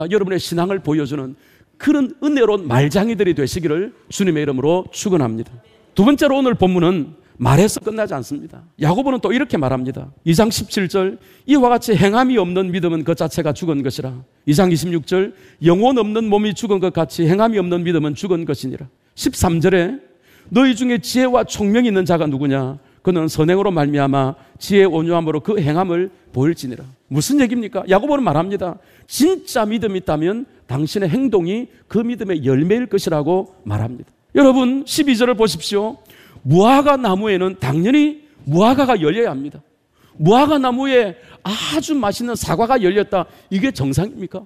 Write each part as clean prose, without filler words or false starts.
여러분의 신앙을 보여주는 그런 은혜로운 말장이들이 되시기를 주님의 이름으로 축원합니다. 두 번째로 오늘 본문은 말해서 끝나지 않습니다. 야고보는 또 이렇게 말합니다. 2장 17절, 이와 같이 행함이 없는 믿음은 그 자체가 죽은 것이라. 2장 26절, 영혼 없는 몸이 죽은 것 같이 행함이 없는 믿음은 죽은 것이니라. 13절에 너희 중에 지혜와 총명이 있는 자가 누구냐? 그는 선행으로 말미암아 지혜의 온유함으로 그 행함을 보일지니라. 무슨 얘기입니까? 야고보는 말합니다. 진짜 믿음이 있다면 당신의 행동이 그 믿음의 열매일 것이라고 말합니다. 여러분 12절을 보십시오. 무화과 나무에는 당연히 무화과가 열려야 합니다. 무화과 나무에 아주 맛있는 사과가 열렸다. 이게 정상입니까?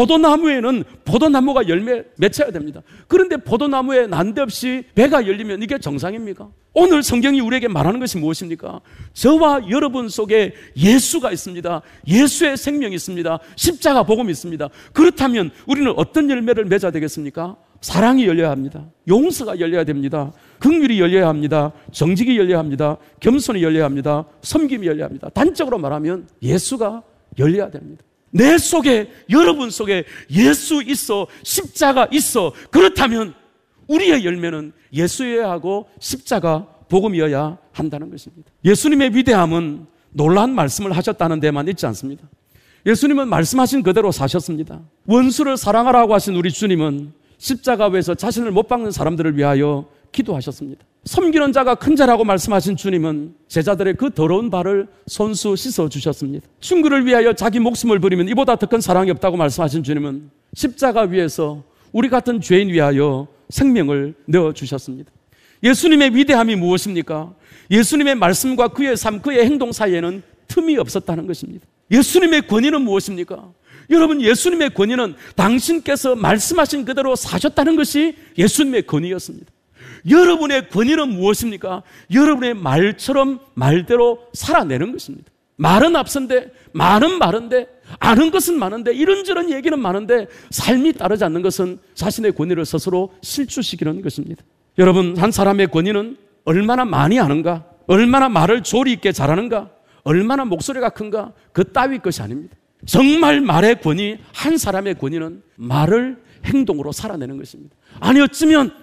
포도나무에는 포도나무가 열매 맺혀야 됩니다. 그런데 포도나무에 난데없이 배가 열리면 이게 정상입니까? 오늘 성경이 우리에게 말하는 것이 무엇입니까? 저와 여러분 속에 예수가 있습니다. 예수의 생명이 있습니다. 십자가 복음이 있습니다. 그렇다면 우리는 어떤 열매를 맺어야 되겠습니까? 사랑이 열려야 합니다. 용서가 열려야 됩니다. 긍휼이 열려야 합니다. 정직이 열려야 합니다. 겸손이 열려야 합니다. 섬김이 열려야 합니다. 단적으로 말하면 예수가 열려야 됩니다. 내 속에, 여러분 속에 예수 있어, 십자가 있어. 그렇다면 우리의 열매는 예수여야 하고 십자가 복음이어야 한다는 것입니다. 예수님의 위대함은 놀라운 말씀을 하셨다는 데만 있지 않습니다. 예수님은 말씀하신 그대로 사셨습니다. 원수를 사랑하라고 하신 우리 주님은 십자가 위에서 자신을 못 박는 사람들을 위하여 기도하셨습니다. 섬기는 자가 큰 자라고 말씀하신 주님은 제자들의 그 더러운 발을 손수 씻어주셨습니다. 친구를 위하여 자기 목숨을 버리면 이보다 더 큰 사랑이 없다고 말씀하신 주님은 십자가 위에서 우리 같은 죄인 위하여 생명을 내어주셨습니다. 예수님의 위대함이 무엇입니까? 예수님의 말씀과 그의 삶, 그의 행동 사이에는 틈이 없었다는 것입니다. 예수님의 권위는 무엇입니까? 여러분, 예수님의 권위는 당신께서 말씀하신 그대로 사셨다는 것이 예수님의 권위였습니다. 여러분의 권위는 무엇입니까? 여러분의 말처럼 말대로 살아내는 것입니다. 말은 앞선데, 말은 많은데, 아는 것은 많은데, 이런저런 얘기는 많은데 삶이 따르지 않는 것은 자신의 권위를 스스로 실추시키는 것입니다. 여러분, 한 사람의 권위는 얼마나 많이 아는가, 얼마나 말을 조리 있게 잘하는가, 얼마나 목소리가 큰가, 그 따위 것이 아닙니다. 정말 말의 권위, 한 사람의 권위는 말을 행동으로 살아내는 것입니다. 아니 어쩌면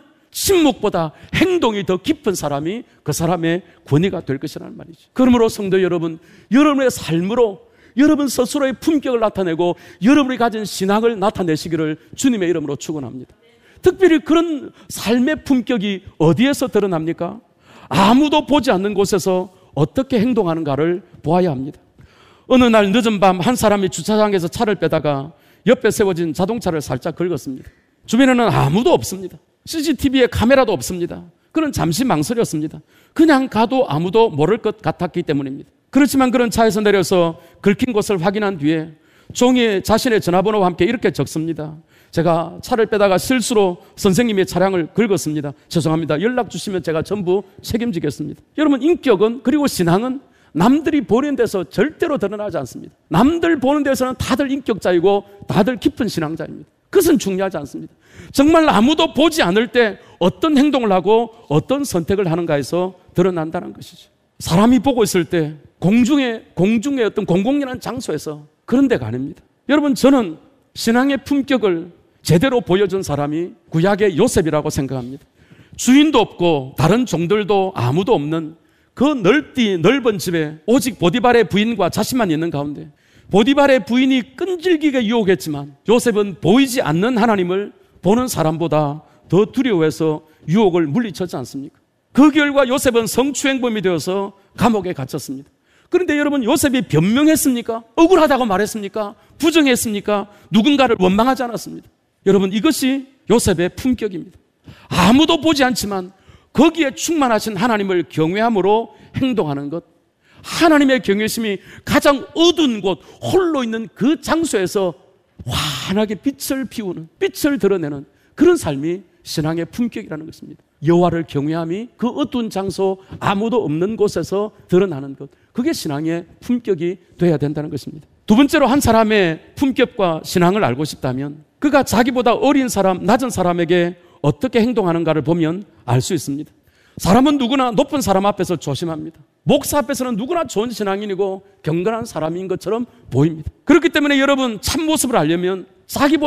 침묵보다 행동이 더 깊은 사람이 그 사람의 권위가 될 것이라는 말이죠. 그러므로 성도 여러분, 여러분의 삶으로 여러분 스스로의 품격을 나타내고 여러분이 가진 신앙을 나타내시기를 주님의 이름으로 축원합니다. 특별히 그런 삶의 품격이 어디에서 드러납니까? 아무도 보지 않는 곳에서 어떻게 행동하는가를 보아야 합니다. 어느 날 늦은 밤 한 사람이 주차장에서 차를 빼다가 옆에 세워진 자동차를 살짝 긁었습니다. 주변에는 아무도 없습니다. CCTV에 카메라도 없습니다. 그는 잠시 망설였습니다. 그냥 가도 아무도 모를 것 같았기 때문입니다. 그렇지만 그런 차에서 내려서 긁힌 곳을 확인한 뒤에 종이에 자신의 전화번호와 함께 이렇게 적습니다. 제가 차를 빼다가 실수로 선생님의 차량을 긁었습니다. 죄송합니다. 연락 주시면 제가 전부 책임지겠습니다. 여러분, 인격은, 그리고 신앙은 남들이 보는 데서 절대로 드러나지 않습니다. 남들 보는 데서는 다들 인격자이고 다들 깊은 신앙자입니다. 그것은 중요하지 않습니다. 정말 아무도 보지 않을 때 어떤 행동을 하고 어떤 선택을 하는가에서 드러난다는 것이죠. 사람이 보고 있을 때 공중의 어떤 공공연한 장소에서 그런 데가 아닙니다. 여러분, 저는 신앙의 품격을 제대로 보여준 사람이 구약의 요셉이라고 생각합니다. 주인도 없고 다른 종들도 아무도 없는 그 넓은 집에 오직 보디발의 부인과 자신만 있는 가운데 보디발의 부인이 끈질기게 유혹했지만 요셉은 보이지 않는 하나님을 보는 사람보다 더 두려워해서 유혹을 물리쳤지 않습니까? 그 결과 요셉은 성추행범이 되어서 감옥에 갇혔습니다. 그런데 여러분, 요셉이 변명했습니까? 억울하다고 말했습니까? 부정했습니까? 누군가를 원망하지 않았습니다. 여러분, 이것이 요셉의 품격입니다. 아무도 보지 않지만 거기에 충만하신 하나님을 경외함으로 행동하는 것, 하나님의 경외심이 가장 어두운 곳, 홀로 있는 그 장소에서 환하게 빛을 피우는, 빛을 드러내는 그런 삶이 신앙의 품격이라는 것입니다. 여호와를 경외함이 그 어두운 장소, 아무도 없는 곳에서 드러나는 것, 그게 신앙의 품격이 돼야 된다는 것입니다. 두 번째로, 한 사람의 품격과 신앙을 알고 싶다면 그가 자기보다 어린 사람, 낮은 사람에게 어떻게 행동하는가를 보면 알 수 있습니다. 사람은 누구나 높은 사람 앞에서 조심합니다. 목사 앞에서는 누구나 좋은 신앙인이고 경건한 사람인 것처럼 보입니다. 그렇기 때문에 여러분, 참모습을 알려면 자기보다